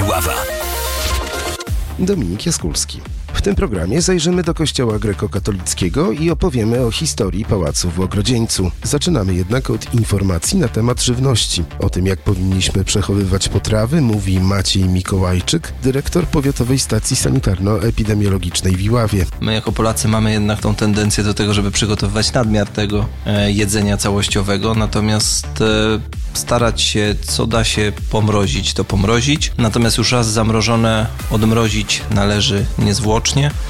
Iława. Dominik Jaskulski. W tym programie zajrzymy do kościoła grekokatolickiego i opowiemy o historii pałacu w Ogrodzieńcu. Zaczynamy jednak od informacji na temat żywności. O tym, jak powinniśmy przechowywać potrawy, mówi Maciej Mikołajczyk, dyrektor Powiatowej Stacji Sanitarno-Epidemiologicznej w Iławie. My jako Polacy mamy jednak tą tendencję do tego, żeby przygotowywać nadmiar tego jedzenia całościowego, natomiast starać się, co da się pomrozić, to pomrozić. Natomiast już raz zamrożone odmrozić należy niezwłocznie,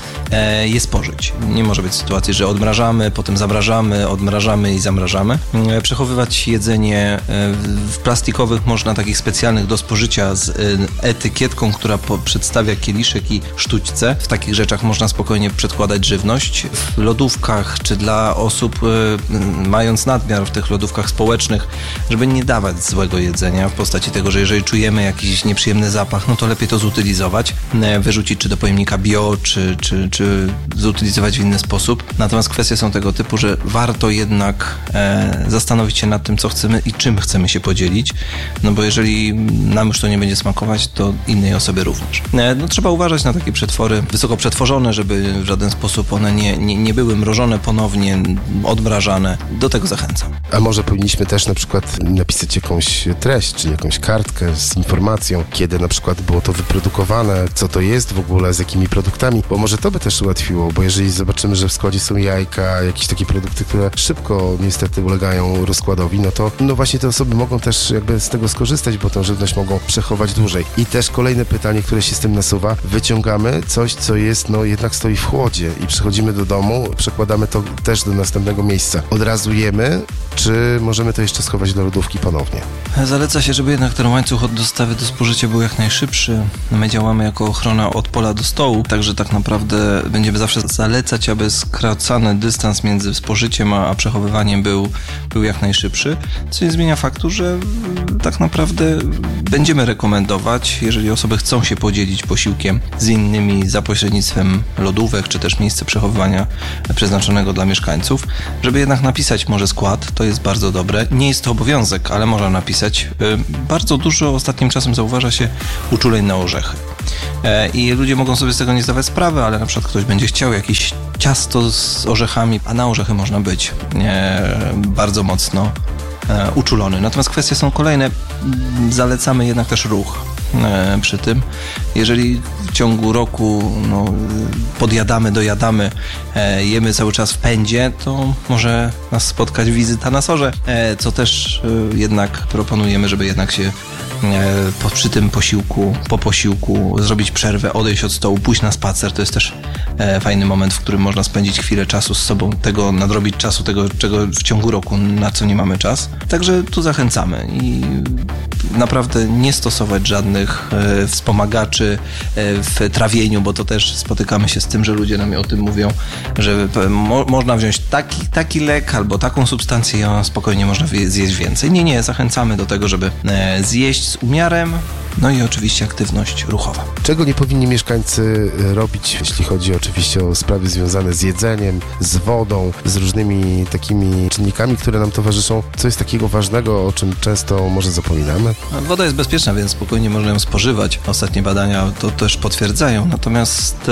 je spożyć. Nie może być sytuacji, że odmrażamy, potem zamrażamy, odmrażamy i zamrażamy. Przechowywać jedzenie w plastikowych, można takich specjalnych do spożycia z etykietką, która przedstawia kieliszek i sztućce. W takich rzeczach można spokojnie przedkładać żywność. W lodówkach, czy dla osób mając nadmiar w tych lodówkach społecznych, żeby nie dawać złego jedzenia w postaci tego, że jeżeli czujemy jakiś nieprzyjemny zapach, no to lepiej to zutylizować, wyrzucić czy do pojemnika bio, czy zutylizować w inny sposób. Natomiast kwestie są tego typu, że warto jednak zastanowić się nad tym, co chcemy i czym chcemy się podzielić, no bo jeżeli nam już to nie będzie smakować, to innej osobie również. No, trzeba uważać na takie przetwory wysoko przetworzone, żeby w żaden sposób one nie były mrożone ponownie, odmrażane. Do tego zachęcam. A może powinniśmy też na przykład napisać jakąś treść, czy jakąś kartkę z informacją, kiedy na przykład było to wyprodukowane, co to jest w ogóle, z jakimi produktami, bo może to by też ułatwiło, bo jeżeli zobaczymy, że w składzie są jajka, jakieś takie produkty, które szybko niestety ulegają rozkładowi, no właśnie te osoby mogą też jakby z tego skorzystać, bo tę żywność mogą przechować dłużej. I też kolejne pytanie, które się z tym nasuwa, wyciągamy coś, co jest, jednak stoi w chłodzie i przychodzimy do domu, przekładamy to też do następnego miejsca. Od razu jemy, czy możemy to jeszcze schować do lodówki ponownie? Zaleca się, żeby jednak ten łańcuch od dostawy do spożycia był jak najszybszy. My działamy jako ochrona od pola do stołu, także tak naprawdę będziemy zawsze zalecać, aby skracany dystans między spożyciem a przechowywaniem był jak najszybszy, co nie zmienia faktu, że tak naprawdę będziemy rekomendować, jeżeli osoby chcą się podzielić posiłkiem z innymi za pośrednictwem lodówek, czy też miejsca przechowywania przeznaczonego dla mieszkańców, żeby jednak napisać może skład, to jest bardzo dobre. Nie jest to obowiązek, ale można napisać. Bardzo dużo ostatnim czasem zauważa się uczuleń na orzechy. I ludzie mogą sobie z tego nie zdawać sprawy, ale na przykład ktoś będzie chciał jakieś ciasto z orzechami, a na orzechy można być bardzo mocno uczulony. Natomiast kwestie są kolejne. Zalecamy jednak też ruch przy tym. Jeżeli w ciągu roku dojadamy, jemy cały czas w pędzie, to może nas spotkać wizyta na sorze, co też jednak proponujemy, żeby jednak się przy tym po posiłku zrobić przerwę, odejść od stołu, pójść na spacer. To jest też fajny moment, w którym można spędzić chwilę czasu z sobą, nadrobić czasu tego, czego w ciągu roku, na co nie mamy czas. Także tu zachęcamy i naprawdę nie stosować żadnych wspomagaczy w trawieniu, bo to też spotykamy się z tym, że ludzie nam o tym mówią, że można wziąć taki lek albo taką substancję i spokojnie można zjeść więcej. Nie, zachęcamy do tego, żeby zjeść z umiarem, no i oczywiście aktywność ruchowa. Czego nie powinni mieszkańcy robić, jeśli chodzi oczywiście o sprawy związane z jedzeniem, z wodą, z różnymi takimi czynnikami, które nam towarzyszą? Co jest takiego ważnego, o czym często może zapominamy? Woda jest bezpieczna, więc spokojnie można ją spożywać. Ostatnie badania to też potwierdzają. Natomiast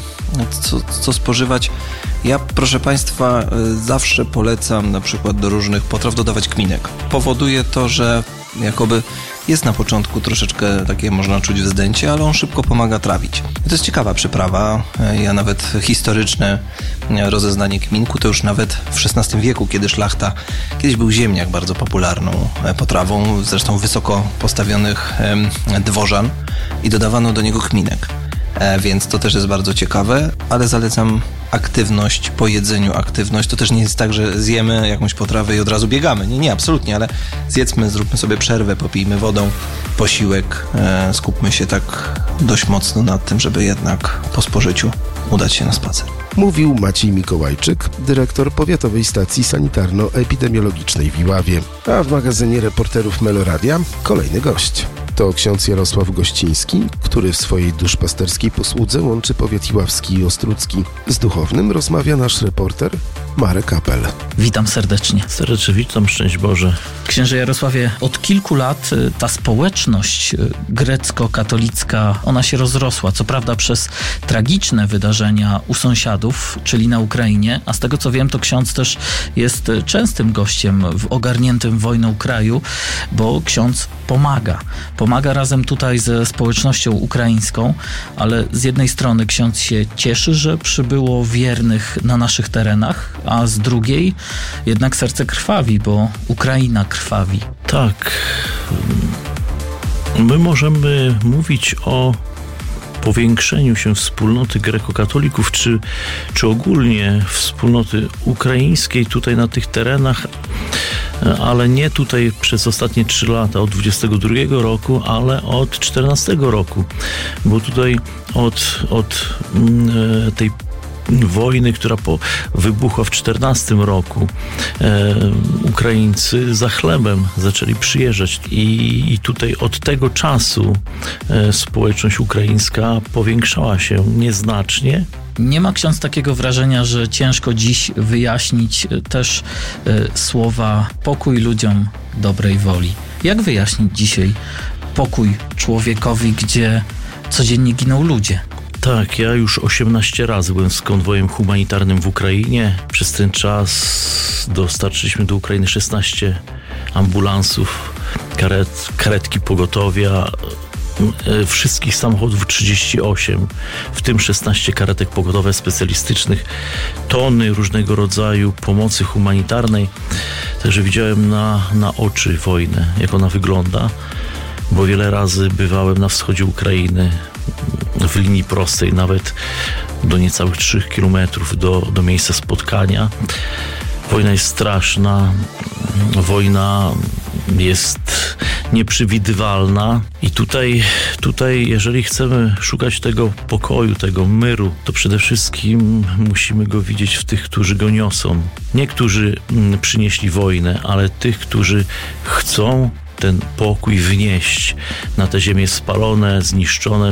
co spożywać? Ja, proszę Państwa, zawsze polecam na przykład do różnych potraw dodawać kminek. Powoduje to, że jakoby jest na początku troszeczkę takie, można czuć wzdęcie, ale on szybko pomaga trawić. I to jest ciekawa przyprawa. Ja nawet historyczne rozeznanie kminku to już nawet w XVI wieku, kiedy szlachta, kiedyś był ziemniak bardzo popularną potrawą, zresztą wysoko postawionych dworzan i dodawano do niego kminek. Więc to też jest bardzo ciekawe, ale zalecam aktywność po jedzeniu, aktywność. To też nie jest tak, że zjemy jakąś potrawę i od razu biegamy. Nie, absolutnie, ale zjedzmy, zróbmy sobie przerwę, popijmy wodą, posiłek, skupmy się tak dość mocno nad tym, żeby jednak po spożyciu udać się na spacer. Mówił Maciej Mikołajczyk, dyrektor Powiatowej Stacji Sanitarno-Epidemiologicznej w Iławie. A w magazynie reporterów Meloradia kolejny gość. To ksiądz Jarosław Gościński, który w swojej duszpasterskiej posłudze łączy powiat iławski i ostródzki. Z duchownym rozmawia nasz reporter Marek Apel. Witam serdecznie. Serdecznie witam, szczęść Boże. Księże Jarosławie, od kilku lat ta społeczność grecko-katolicka, ona się rozrosła. Co prawda przez tragiczne wydarzenia u sąsiadów, czyli na Ukrainie, a z tego co wiem, to ksiądz też jest częstym gościem w ogarniętym wojną kraju, bo ksiądz pomaga. Pomaga razem tutaj ze społecznością ukraińską, ale z jednej strony ksiądz się cieszy, że przybyło wiernych na naszych terenach, a z drugiej jednak serce krwawi, bo Ukraina krwawi. Tak. My możemy mówić o powiększeniu się wspólnoty grekokatolików, czy ogólnie wspólnoty ukraińskiej tutaj na tych terenach, ale nie tutaj przez ostatnie 3 lata, od 22 roku, ale od 14 roku, bo tutaj od tej wojny, która wybuchła w 14 roku, Ukraińcy za chlebem zaczęli przyjeżdżać i tutaj od tego czasu społeczność ukraińska powiększała się nieznacznie. Nie ma ksiądz takiego wrażenia, że ciężko dziś wyjaśnić też słowa pokój ludziom dobrej woli? Jak wyjaśnić dzisiaj pokój człowiekowi, gdzie codziennie giną ludzie? Tak, ja już 18 razy byłem z konwojem humanitarnym w Ukrainie. Przez ten czas dostarczyliśmy do Ukrainy 16 ambulansów, karetki pogotowia, wszystkich samochodów 38, w tym 16 karetek pogotowia specjalistycznych, tony różnego rodzaju pomocy humanitarnej. Także widziałem na oczy wojnę, jak ona wygląda, bo wiele razy bywałem na wschodzie Ukrainy, w linii prostej, nawet do niecałych 3 kilometrów do miejsca spotkania. Wojna jest straszna, wojna jest nieprzewidywalna i tutaj jeżeli chcemy szukać tego pokoju, tego myru, to przede wszystkim musimy go widzieć w tych, którzy go niosą. Nie którzy przynieśli wojnę, ale tych, którzy chcą ten pokój wnieść na te ziemie spalone, zniszczone,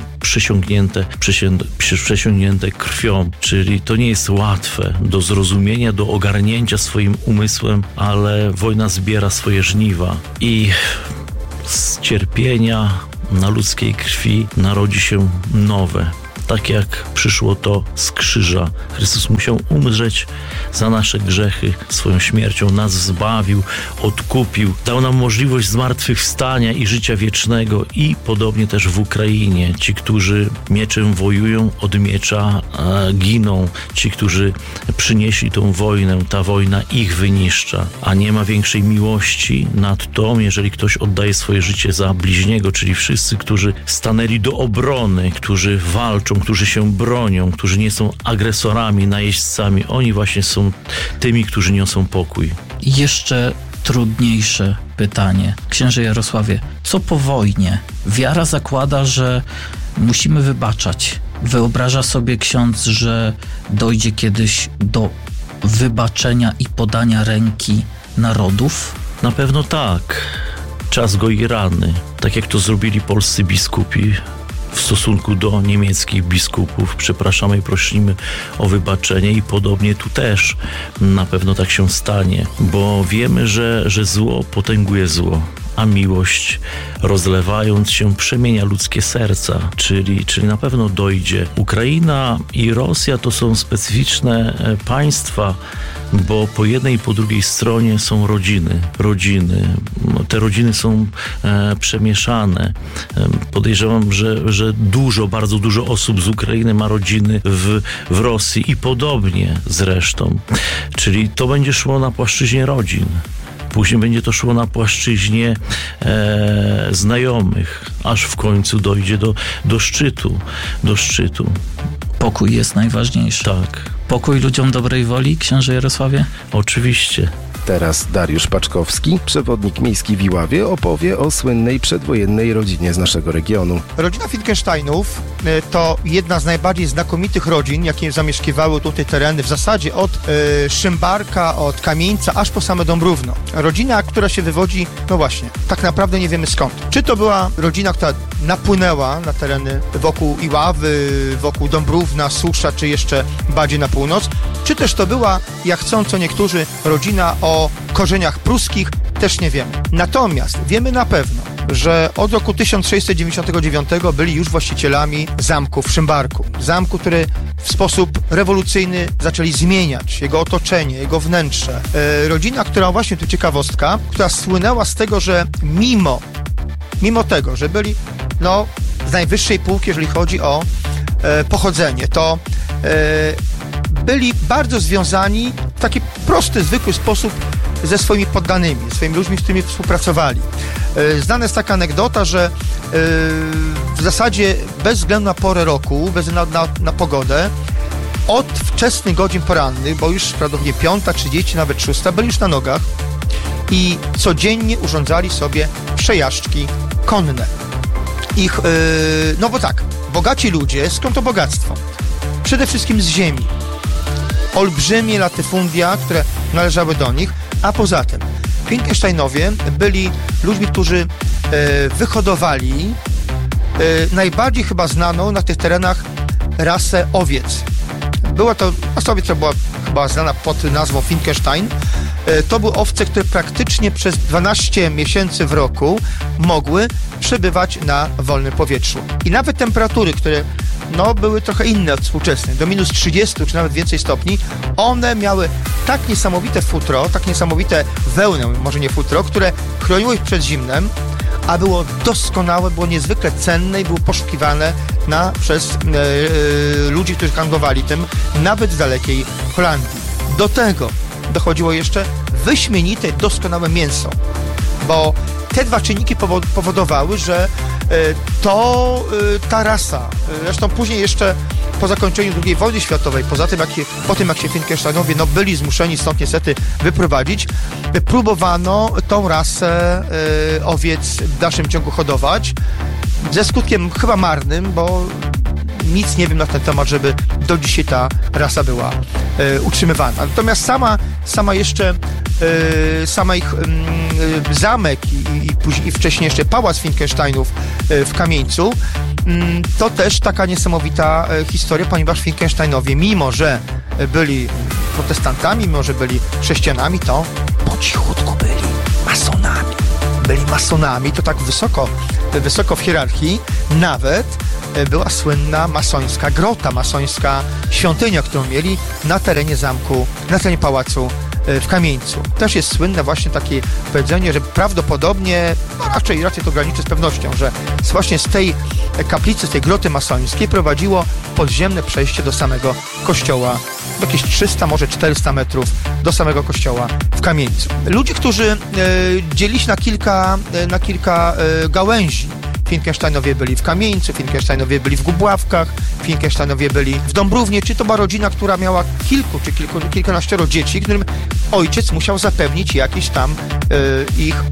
przesiągnięte krwią. Czyli to nie jest łatwe do zrozumienia, do ogarnięcia swoim umysłem, ale wojna zbiera swoje żniwa i z cierpienia na ludzkiej krwi narodzi się nowe. Tak jak przyszło to z krzyża. Chrystus musiał umrzeć za nasze grzechy. Swoją śmiercią nas zbawił, odkupił. Dał nam możliwość zmartwychwstania i życia wiecznego. I podobnie też w Ukrainie. Ci, którzy mieczem wojują, od miecza giną. Ci, którzy przynieśli tą wojnę, ta wojna ich wyniszcza. A nie ma większej miłości nad tą, jeżeli ktoś oddaje swoje życie za bliźniego, czyli wszyscy, którzy stanęli do obrony, którzy walczą, którzy się bronią, którzy nie są agresorami, najeźdźcami. Oni właśnie są tymi, którzy niosą pokój. Jeszcze trudniejsze pytanie. Księże Jarosławie, co po wojnie? Wiara zakłada, że musimy wybaczać. Wyobraża sobie ksiądz, że dojdzie kiedyś do wybaczenia i podania ręki narodów? Na pewno tak. Czas goi rany. Tak jak to zrobili polscy biskupi w stosunku do niemieckich biskupów. Przepraszamy i prosimy o wybaczenie i podobnie tu też na pewno tak się stanie, bo wiemy, że zło potęguje zło, a miłość, rozlewając się, przemienia ludzkie serca, czyli na pewno dojdzie. Ukraina i Rosja to są specyficzne państwa, bo po jednej i po drugiej stronie są rodziny. Te rodziny są przemieszane. Podejrzewam, że bardzo dużo osób z Ukrainy ma rodziny w Rosji i podobnie zresztą. Czyli to będzie szło na płaszczyźnie rodzin. Później będzie to szło na płaszczyźnie znajomych, aż w końcu dojdzie do szczytu. Pokój jest najważniejszy. Tak. Pokój ludziom dobrej woli, księże Jarosławie? Oczywiście. Teraz Dariusz Paczkowski, przewodnik miejski w Iławie, opowie o słynnej przedwojennej rodzinie z naszego regionu. Rodzina Finkensteinów to jedna z najbardziej znakomitych rodzin, jakie zamieszkiwały tutaj tereny, w zasadzie od Szymbarka, od Kamieńca, aż po same Dąbrówno. Rodzina, która się wywodzi, no właśnie, tak naprawdę nie wiemy skąd. Czy to była rodzina, która napłynęła na tereny wokół Iławy, wokół Dąbrówna, Susza, czy jeszcze bardziej na północ, czy też to była, jak chcą co niektórzy, rodzina o korzeniach pruskich, też nie wiemy. Natomiast wiemy na pewno, że od roku 1699 byli już właścicielami zamku w Szymbarku. Zamku, który w sposób rewolucyjny zaczęli zmieniać jego otoczenie, jego wnętrze. Rodzina, która właśnie, tu ciekawostka, która słynęła z tego, że mimo tego, że byli z najwyższej półki, jeżeli chodzi o pochodzenie, to byli bardzo związani w taki prosty, zwykły sposób ze swoimi poddanymi, swoimi ludźmi, z którymi współpracowali. Znana jest taka anegdota, że w zasadzie bez względu na porę roku, bez względu na pogodę, od wczesnych godzin porannych, bo już prawdopodobnie 5:30, nawet 6, byli już na nogach i codziennie urządzali sobie przejażdżki konne. Bo tak, bogaci ludzie, skąd to bogactwo? Przede wszystkim z ziemi. Olbrzymie latyfundia, które należały do nich, a poza tym Finkensteinowie byli ludźmi, którzy wyhodowali najbardziej chyba znaną na tych terenach rasę owiec. Była to rasa owiec, która była chyba znana pod nazwą Finkenstein. To były owce, które praktycznie przez 12 miesięcy w roku mogły przebywać na wolnym powietrzu. I nawet temperatury, które były trochę inne od współczesnych, do minus 30 czy nawet więcej stopni, one miały tak niesamowite futro, tak niesamowite wełnę, może nie futro, które chroniło ich przed zimnem, a było doskonałe, było niezwykle cenne i było poszukiwane przez ludzi, którzy handlowali tym, nawet z dalekiej Holandii. Do tego dochodziło jeszcze wyśmienite, doskonałe mięso, bo te dwa czynniki powodowały, że ta rasa, zresztą później jeszcze po zakończeniu II wojny światowej, po tym jak się Finkensteinowie byli zmuszeni stąd niestety wyprowadzić, próbowano tą rasę owiec w dalszym ciągu hodować, ze skutkiem chyba marnym, bo nic nie wiem na ten temat, żeby do dzisiaj ta rasa była utrzymywana. Natomiast sama ich zamek i wcześniej jeszcze pałac Finkensteinów w Kamieńcu, to też taka niesamowita historia, ponieważ Finkensteinowie, mimo że byli protestantami, mimo że byli chrześcijanami, to po cichutku byli masonami, to tak wysoko w hierarchii. Nawet była słynna masońska grota, masońska świątynia, którą mieli na terenie zamku, na terenie pałacu w Kamieńcu. Też jest słynne właśnie takie powiedzenie, że prawdopodobnie, raczej to graniczy z pewnością, że właśnie z tej kaplicy, z tej groty masońskiej prowadziło podziemne przejście do samego kościoła, jakieś 300, może 400 metrów do samego kościoła w Kamieńcu. Ludzie, którzy dzielili się na kilka gałęzi. Finkensteinowie byli w Kamieńcu, Finkensteinowie byli w Gubławkach, Finkensteinowie byli w Dąbrównie. Czy to była rodzina, która miała kilkanaścioro dzieci, którym ojciec musiał zapewnić jakieś tam ich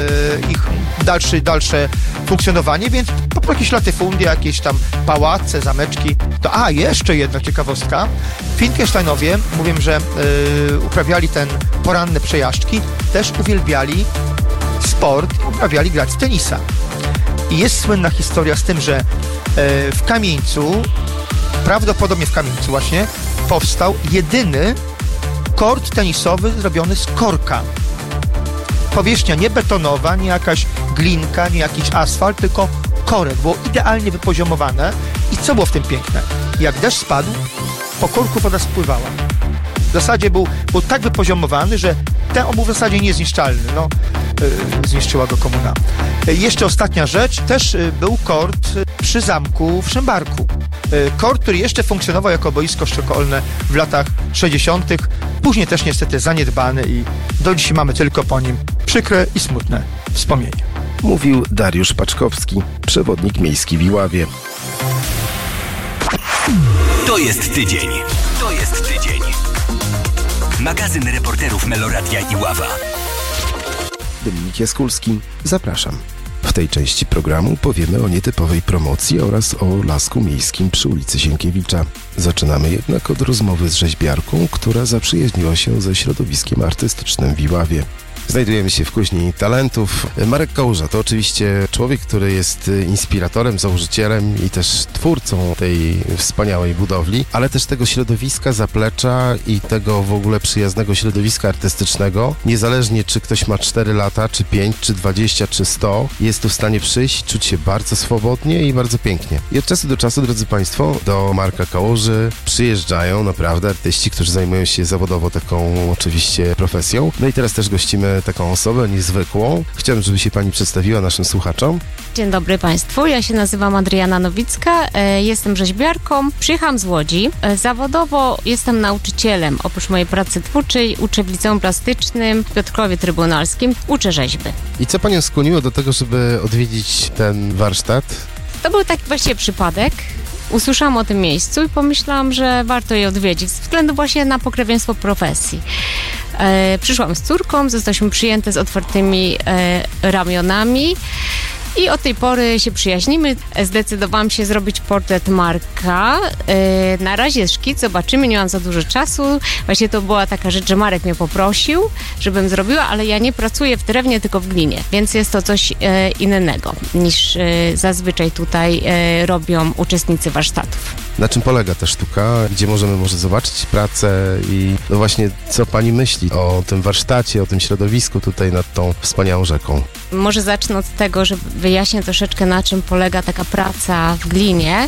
dalsze funkcjonowanie, więc po prostu jakieś latyfundia, jakieś tam pałace, zameczki. Jeszcze jedna ciekawostka. Finkensteinowie, mówię, że uprawiali ten poranne przejażdżki, też uwielbiali sport, uprawiali grać w tenisa. I jest słynna historia z tym, że w Kamieńcu, prawdopodobnie w Kamieńcu właśnie, powstał jedyny kort tenisowy zrobiony z korka. Powierzchnia nie betonowa, nie jakaś glinka, nie jakiś asfalt, tylko korek. Było idealnie wypoziomowane. I co było w tym piękne? Jak deszcz spadł, po korku woda spływała. W zasadzie był tak wypoziomowany, że ten był w zasadzie niezniszczalny. Zniszczyła go komuna. Jeszcze ostatnia rzecz, też był kort przy zamku w Szymbarku. Kort, który jeszcze funkcjonował jako boisko szkolne w latach 60. Później też niestety zaniedbany i do dziś mamy tylko po nim przykre i smutne wspomnienie. Mówił Dariusz Paczkowski, przewodnik miejski w Iławie. To jest tydzień. Magazyn reporterów Meloradia Iława. Dominik Jaskulski, zapraszam. W tej części programu powiemy o nietypowej promocji oraz o lasku miejskim przy ulicy Sienkiewicza. Zaczynamy jednak od rozmowy z rzeźbiarką, która zaprzyjaźniła się ze środowiskiem artystycznym w Iławie. Znajdujemy się w Kuźni Talentów. Marek Kałuża to oczywiście człowiek, który jest inspiratorem, założycielem i też twórcą tej wspaniałej budowli, ale też tego środowiska, zaplecza i tego w ogóle przyjaznego środowiska artystycznego. Niezależnie czy ktoś ma 4 lata, czy 5, czy 20, czy 100, jest tu w stanie przyjść, czuć się bardzo swobodnie i bardzo pięknie. I od czasu do czasu, drodzy Państwo, do Marka Kałuży przyjeżdżają naprawdę artyści, którzy zajmują się zawodowo taką oczywiście profesją. No i teraz też gościmy taką osobę niezwykłą. Chciałbym, żeby się Pani przedstawiła naszym słuchaczom. Dzień dobry Państwu, ja się nazywam Adriana Nowicka, jestem rzeźbiarką, przyjechałam z Łodzi. Zawodowo jestem nauczycielem, oprócz mojej pracy twórczej uczę w Liceum Plastycznym w Piotrkowie Trybunalskim, uczę rzeźby. I co Panią skłoniło do tego, żeby odwiedzić ten warsztat? To był taki właściwie przypadek. Usłyszałam o tym miejscu i pomyślałam, że warto je odwiedzić ze względu właśnie na pokrewieństwo profesji. Przyszłam z córką, zostałyśmy przyjęte z otwartymi ramionami i od tej pory się przyjaźnimy. Zdecydowałam się zrobić portret Marka. Na razie szkic, zobaczymy, nie mam za dużo czasu. Właśnie to była taka rzecz, że Marek mnie poprosił, żebym zrobiła, ale ja nie pracuję w drewnie, tylko w glinie, więc jest to coś innego niż zazwyczaj tutaj robią uczestnicy warsztatów. Na czym polega ta sztuka? Gdzie możemy może zobaczyć pracę i no właśnie co Pani myśli o tym warsztacie, o tym środowisku tutaj nad tą wspaniałą rzeką? Może zacznę od tego, że wyjaśnię troszeczkę, na czym polega taka praca w glinie.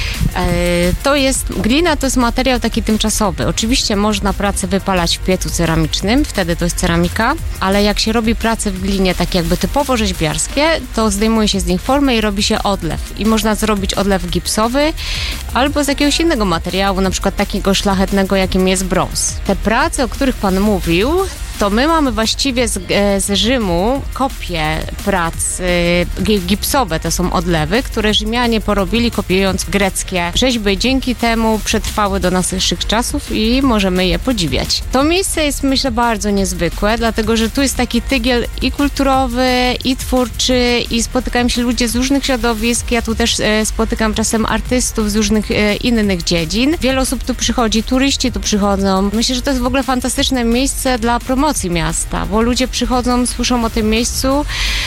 Glina to jest materiał taki tymczasowy. Oczywiście można pracę wypalać w piecu ceramicznym, wtedy to jest ceramika, ale jak się robi pracę w glinie takie jakby typowo rzeźbiarskie, to zdejmuje się z nich formę i robi się odlew. I można zrobić odlew gipsowy albo z jakiegoś innego materiału, na przykład takiego szlachetnego, jakim jest brąz. Te prace, o których Pan mówił, to my mamy właściwie z Rzymu kopie prac gipsowe, to są odlewy, które Rzymianie porobili kopiując greckie rzeźby. Dzięki temu przetrwały do naszych czasów i możemy je podziwiać. To miejsce jest, myślę, bardzo niezwykłe, dlatego że tu jest taki tygiel i kulturowy, i twórczy, i spotykają się ludzie z różnych środowisk. Ja tu też spotykam czasem artystów z różnych innych dziedzin. Wiele osób tu przychodzi, turyści tu przychodzą. Myślę, że to jest w ogóle fantastyczne miejsce dla promocji miasta, bo ludzie przychodzą, słyszą o tym miejscu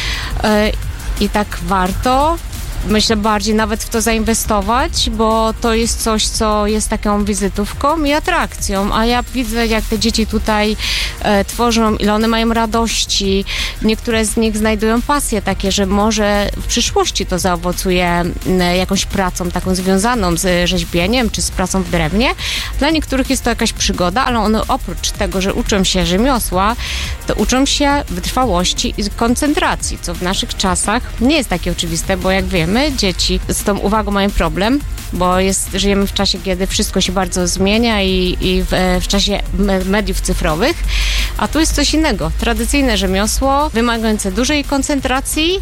i tak warto, myślę, bardziej nawet w to zainwestować, bo to jest coś, co jest taką wizytówką i atrakcją, a ja widzę, jak te dzieci tutaj tworzą, ile one mają radości. Niektóre z nich znajdują pasje takie, że może w przyszłości to zaowocuje jakąś pracą taką związaną z rzeźbieniem, czy z pracą w drewnie. Dla niektórych jest to jakaś przygoda, ale one oprócz tego, że uczą się rzemiosła, to uczą się wytrwałości i koncentracji, co w naszych czasach nie jest takie oczywiste, bo jak wiemy, dzieci z tą uwagą mają problem, bo żyjemy w czasie, kiedy wszystko się bardzo zmienia i w czasie mediów cyfrowych, a tu jest coś innego. Tradycyjne rzemiosło, wymagające dużej koncentracji.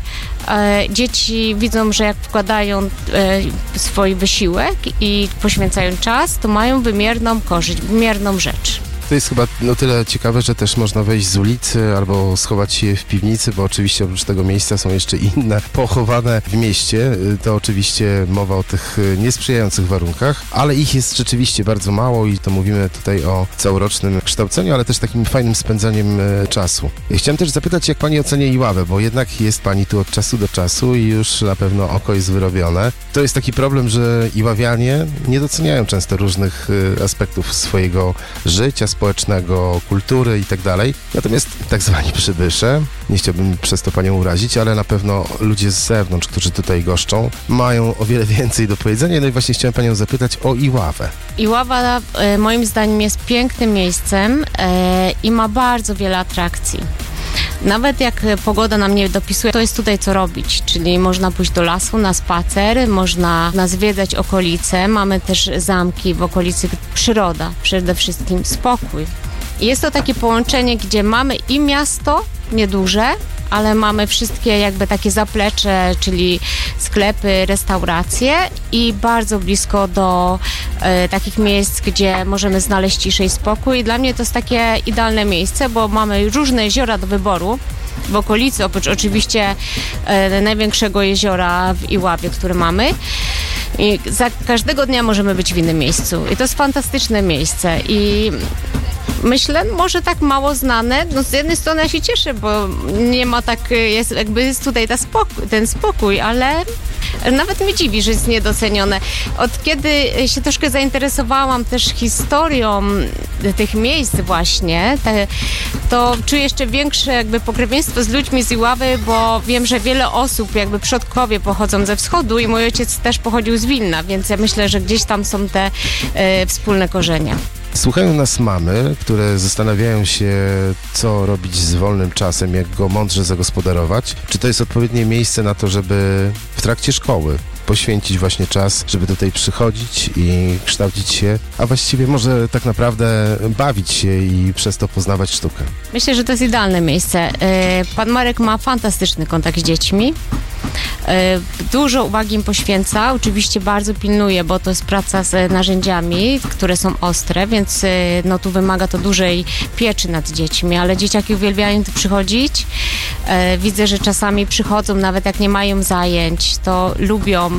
Dzieci widzą, że jak wkładają swój wysiłek i poświęcają czas, to mają wymierną korzyść, wymierną rzecz. To jest chyba no tyle ciekawe, że też można wejść z ulicy albo schować się w piwnicy, bo oczywiście oprócz tego miejsca są jeszcze inne pochowane w mieście. To oczywiście mowa o tych niesprzyjających warunkach, ale ich jest rzeczywiście bardzo mało i to mówimy tutaj o całorocznym kształceniu, ale też takim fajnym spędzaniem czasu. Chciałem też zapytać, jak Pani ocenia Iławę, bo jednak jest Pani tu od czasu do czasu i już na pewno oko jest wyrobione. To jest taki problem, że iławianie nie doceniają często różnych aspektów swojego życia, społecznego, kultury i tak dalej. Natomiast tak zwani przybysze, nie chciałbym przez to Panią urazić, ale na pewno ludzie z zewnątrz, którzy tutaj goszczą, mają o wiele więcej do powiedzenia. No i właśnie chciałem Panią zapytać o Iławę. Iława moim zdaniem jest pięknym miejscem i ma bardzo wiele atrakcji. Nawet jak pogoda nam nie dopisuje, to jest tutaj co robić, czyli można pójść do lasu na spacer, można zwiedzać okolice, mamy też zamki w okolicy, przyroda, przede wszystkim spokój. I jest to takie połączenie, gdzie mamy i miasto nieduże, ale mamy wszystkie jakby takie zaplecze, czyli sklepy, restauracje i bardzo blisko do takich miejsc, gdzie możemy znaleźć ciszę i spokój. Dla mnie to jest takie idealne miejsce, bo mamy różne jeziora do wyboru w okolicy, oprócz oczywiście największego jeziora w Iławie, które mamy. I za każdego dnia możemy być w innym miejscu. I to jest fantastyczne miejsce. I myślę, może tak mało znane. No z jednej strony ja się cieszę, bo nie ma tak, jest tutaj ten spokój, ale nawet mnie dziwi, że jest niedocenione. Od kiedy się troszkę zainteresowałam też historią tych miejsc właśnie, to czuję jeszcze większe pokrewieństwo z ludźmi z Iławy, bo wiem, że wiele osób, przodkowie pochodzą ze wschodu i mój ojciec też pochodził z Wilna, więc ja myślę, że gdzieś tam są te wspólne korzenie. Słuchają nas mamy, które zastanawiają się, co robić z wolnym czasem, jak go mądrze zagospodarować. Czy to jest odpowiednie miejsce na to, żeby w trakcie szkoły poświęcić właśnie czas, żeby tutaj przychodzić i kształcić się, a właściwie może tak naprawdę bawić się i przez to poznawać sztukę? Myślę, że to jest idealne miejsce. Pan Marek ma fantastyczny kontakt z dziećmi. Dużo uwagi im poświęca, oczywiście bardzo pilnuje, bo to jest praca z narzędziami, które są ostre, więc tu wymaga to dużej pieczy nad dziećmi, ale dzieciaki uwielbiają tu przychodzić. Widzę, że czasami przychodzą, nawet jak nie mają zajęć, to lubią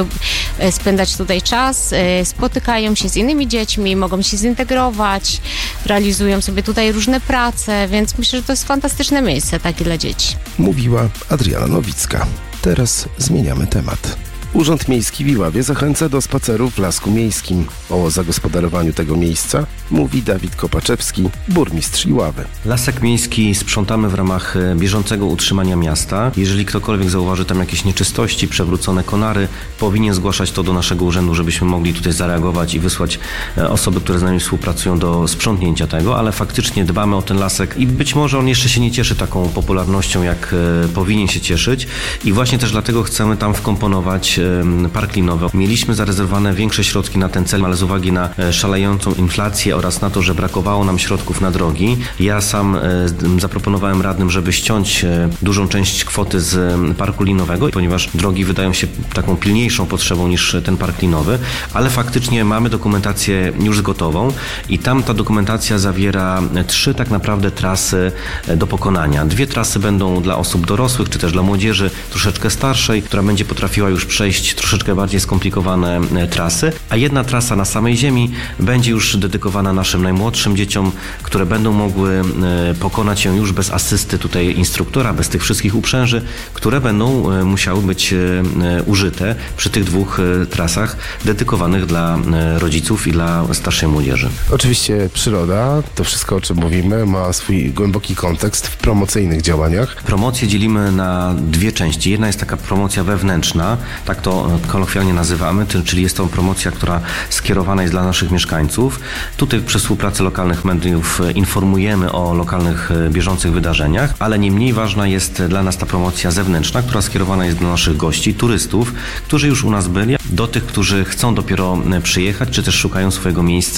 spędzać tutaj czas, spotykają się z innymi dziećmi, mogą się zintegrować, realizują sobie tutaj różne prace, więc myślę, że to jest fantastyczne miejsce takie dla dzieci. Mówiła Adriana Nowicka. Teraz zmieniamy temat. Urząd Miejski w Iławie zachęca do spacerów w Lasku Miejskim. O zagospodarowaniu tego miejsca mówi Dawid Kopaczewski, burmistrz Iławy. Lasek miejski sprzątamy w ramach bieżącego utrzymania miasta. Jeżeli ktokolwiek zauważy tam jakieś nieczystości, przewrócone konary, powinien zgłaszać to do naszego urzędu, żebyśmy mogli tutaj zareagować i wysłać osoby, które z nami współpracują do sprzątnięcia tego, ale faktycznie dbamy o ten lasek i być może on jeszcze się nie cieszy taką popularnością, jak powinien się cieszyć i właśnie też dlatego chcemy tam wkomponować park linowy. Mieliśmy zarezerwowane większe środki na ten cel, ale z uwagi na szalejącą inflację oraz na to, że brakowało nam środków na drogi, ja sam zaproponowałem radnym, żeby ściąć dużą część kwoty z parku linowego, ponieważ drogi wydają się taką pilniejszą potrzebą niż ten park linowy, ale faktycznie mamy dokumentację już gotową i tam ta dokumentacja zawiera 3 tak naprawdę trasy do pokonania. 2 trasy będą dla osób dorosłych, czy też dla młodzieży troszeczkę starszej, która będzie potrafiła już przejść troszeczkę bardziej skomplikowane trasy, a 1 trasa na samej ziemi będzie już dedykowana naszym najmłodszym dzieciom, które będą mogły pokonać ją już bez asysty tutaj instruktora, bez tych wszystkich uprzęży, które będą musiały być użyte przy tych 2 trasach dedykowanych dla rodziców i dla starszej młodzieży. Oczywiście przyroda, to wszystko, o czym mówimy, ma swój głęboki kontekst w promocyjnych działaniach. Promocję dzielimy na 2 części. Jedna jest taka promocja wewnętrzna, tak to kolokwialnie nazywamy, czyli jest to promocja, która skierowana jest dla naszych mieszkańców. Tutaj przez współpracę lokalnych mediów informujemy o lokalnych bieżących wydarzeniach, ale nie mniej ważna jest dla nas ta promocja zewnętrzna, która skierowana jest do naszych gości, turystów, którzy już u nas byli, do tych, którzy chcą dopiero przyjechać, czy też szukają swojego miejsca